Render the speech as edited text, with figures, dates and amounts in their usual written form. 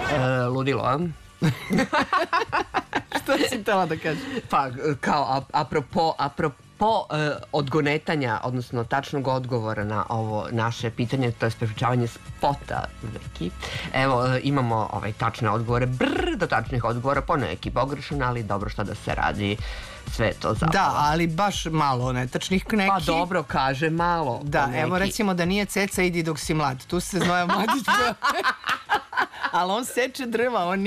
Ludilo, a? Što si htjela da kažeš? Pa, kao, apropo odgonetanja, odnosno tačnog odgovora na ovo naše pitanje, to je prepričavanje spota, neki. Evo, imamo tačne odgovore, do tačnih odgovora, po neki pogrešan, ali dobro, šta da se radi, sve to zapravo. Da, ali baš malo netačnih neki. Pa dobro, kaže malo. Da, evo recimo da nije ceca, idi dok si mlad. Tu se Znoja Mladić. Ali on seče drva, on